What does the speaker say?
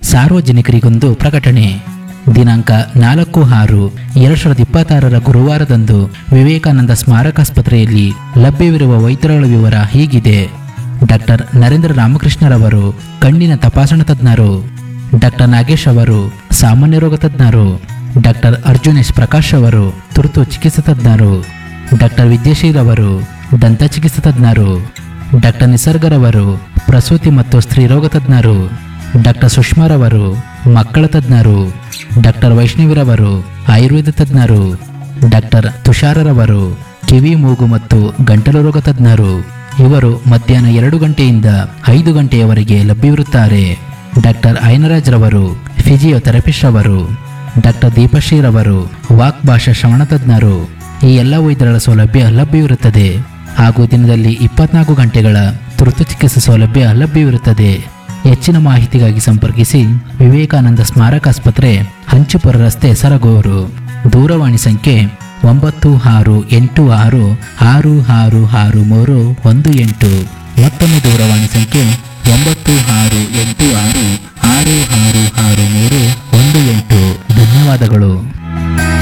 ಸಾರ್ವಜನಿಕರಿಗೊಂದು ಪ್ರಕಟಣೆ. ದಿನಾಂಕ 4/6/2026 ಗುರುವಾರದಂದು ವಿವೇಕಾನಂದ ಸ್ಮಾರಕಾಸ್ಪತ್ರೆಯಲ್ಲಿ ಲಭ್ಯವಿರುವ ವೈದ್ಯರುಗಳ ವಿವರ ಹೀಗಿದೆ. ಡಾಕ್ಟರ್ ನರೇಂದ್ರ ರಾಮಕೃಷ್ಣರವರು ಕಣ್ಣಿನ ತಪಾಸಣಾ ತಜ್ಞರು. ಡಾಕ್ಟರ್ ನಾಗೇಶ್ ಅವರು ಸಾಮಾನ್ಯ ರೋಗ ತಜ್ಞರು. ಡಾಕ್ಟರ್ ಅರ್ಜುನೇಶ್ ಪ್ರಕಾಶ್ ಅವರು ತುರ್ತು ಚಿಕಿತ್ಸಾ ತಜ್ಞರು. ಡಾಕ್ಟರ್ ವಿದ್ಯಾಶೀಲ್ ಅವರು ದಂತ ಚಿಕಿತ್ಸಾ ತಜ್ಞರು. ಡಾಕ್ಟರ್ ನಿಸರ್ಗರವರು ಪ್ರಸೂತಿ ಮತ್ತು ಸ್ತ್ರೀರೋಗ ತಜ್ಞರು. ಡಾಕ್ಟರ್ ಸುಷ್ಮಾರವರು ಮಕ್ಕಳ ತಜ್ಞರು. ಡಾಕ್ಟರ್ ವೈಷ್ಣವಿರವರು ಆಯುರ್ವೇದ ತಜ್ಞರು. ಡಾಕ್ಟರ್ ತುಷಾರರವರು ಕಿವಿ ಮೂಗು ಮತ್ತು ಗಂಟಲು ರೋಗ ತಜ್ಞರು. ಇವರು ಮಧ್ಯಾಹ್ನ 2 ಗಂಟೆಯಿಂದ 5 ಗಂಟೆಯವರೆಗೆ ಲಭ್ಯವಿರುತ್ತಾರೆ. ಡಾಕ್ಟರ್ ಐನರಾಜ್ ರವರು ಫಿಸಿಯೋಥೆರಪಿಸ್ಟ್ ರವರು. ಡಾಕ್ಟರ್ ದೀಪಶ್ರೀರವರು ವಾಕ್ ಭಾಷಾ ಶ್ರವಣ ತಜ್ಞರು. ಈ ಎಲ್ಲ ವೈದ್ಯರ ಸೌಲಭ್ಯ ಲಭ್ಯವಿರುತ್ತದೆ ಹಾಗೂ ದಿನದಲ್ಲಿ 24 ಗಂಟೆಗಳ ತುರ್ತು ಚಿಕಿತ್ಸೆ ಸೌಲಭ್ಯ ಲಭ್ಯವಿರುತ್ತದೆ. ಹೆಚ್ಚಿನ ಮಾಹಿತಿಗಾಗಿ ಸಂಪರ್ಕಿಸಿ ವಿವೇಕಾನಂದ ಸ್ಮಾರಕಾಸ್ಪತ್ರೆ, ಹಂಚಿಪುರ ರಸ್ತೆ, ಸರಗೂರು. ದೂರವಾಣಿ ಸಂಖ್ಯೆ 9686666318. ಮತ್ತೊಂದು ದೂರವಾಣಿ ಸಂಖ್ಯೆ 9686666318.